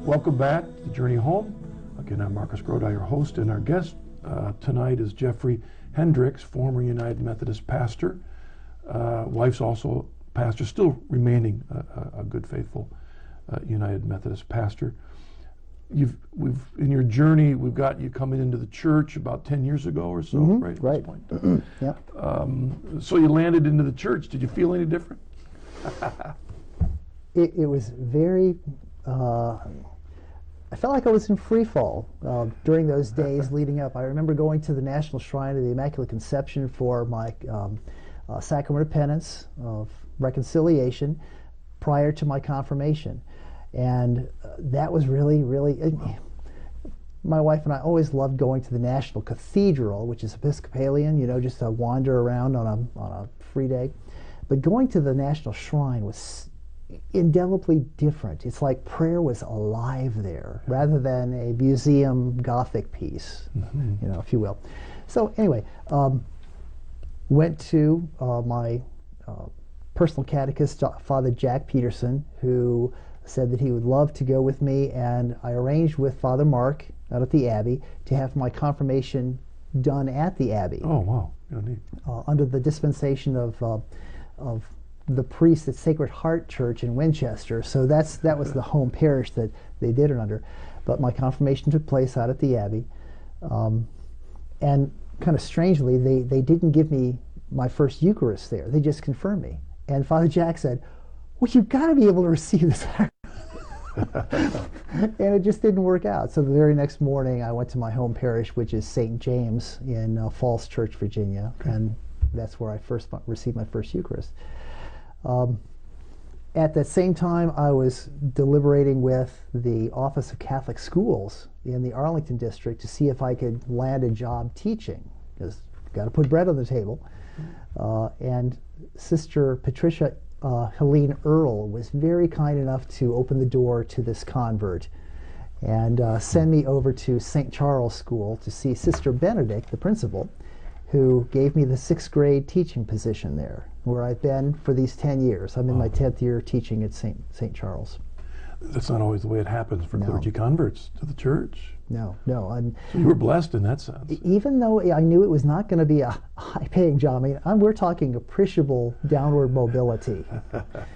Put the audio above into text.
Welcome back to Journey Home. Again, I'm Marcus Grodi, your host, and our guest tonight is Jeffrey Hendricks, former United Methodist pastor. Wife's also pastor, still remaining a good, faithful United Methodist pastor. In your journey, we've got you coming into the church about 10 years ago or so, right? Right. At this point. Yeah. So you landed into the church. Did you feel any different? It was very. I felt like I was in free fall during those days leading up. I remember going to the National Shrine of the Immaculate Conception for my sacrament of penance, of reconciliation, prior to my confirmation. And that was really, my wife and I always loved going to the National Cathedral, which is Episcopalian, just to wander around on a free day. But going to the National Shrine was indelibly different. It's like prayer was alive there, rather than a museum Gothic piece, if you will. So anyway, went to my personal catechist, Father Jack Peterson, who said that he would love to go with me, and I arranged with Father Mark out at the Abbey to have my confirmation done at the Abbey. Oh, wow. Yeah, neat. Under the dispensation of the priest at Sacred Heart Church in Winchester. So that was the home parish that they did it under. But my confirmation took place out at the Abbey. And kind of strangely, they didn't give me my first Eucharist there. They just confirmed me. And Father Jack said, well, you've got to be able to receive the sacrament. And it just didn't work out. So the very next morning, I went to my home parish, which is St. James in Falls Church, Virginia. And that's where I first received my first Eucharist. At that same time, I was deliberating with the Office of Catholic Schools in the Arlington district to see if I could land a job teaching, because you've got to put bread on the table. And Sister Patricia Helene Earle was very kind enough to open the door to this convert and send me over to St. Charles School to see Sister Benedict, the principal, who gave me the 6th grade teaching position there, where I've been for these 10 years. I'm in my 10th year teaching at St. Charles. That's not always the way it happens for clergy converts to the church. No. So you were blessed in that sense. Even though I knew it was not going to be a high-paying job, we're talking appreciable downward mobility.